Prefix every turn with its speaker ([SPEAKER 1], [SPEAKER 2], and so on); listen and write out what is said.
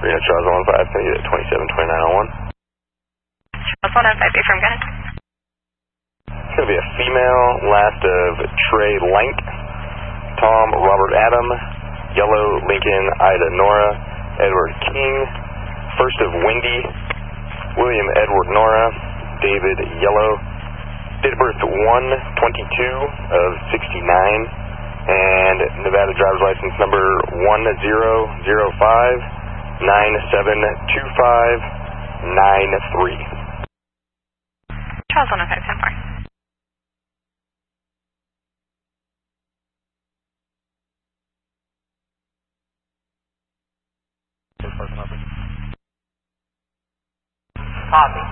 [SPEAKER 1] Reno Charles 115, send you at 272901.
[SPEAKER 2] Charles 115, from gun.
[SPEAKER 1] It's going to be a female, last of Trey Lank, Tom Robert Adam, Yellow Lincoln Ida Nora, Edward King, first of Wendy, William Edward Nora, David Yellow, date of birth 1/22 of 69, and Nevada driver's license number 1005972593.
[SPEAKER 2] Charles 115, 10-4.
[SPEAKER 3] Copy.